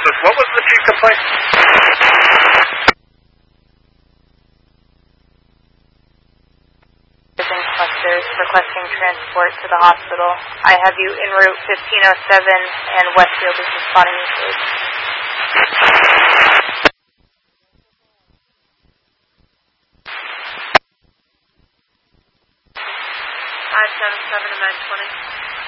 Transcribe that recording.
Deltas, what was the chief complaint? Clusters requesting transport to the hospital. I have you en route 1507 and Westfield is responding eastward. 577 to 920.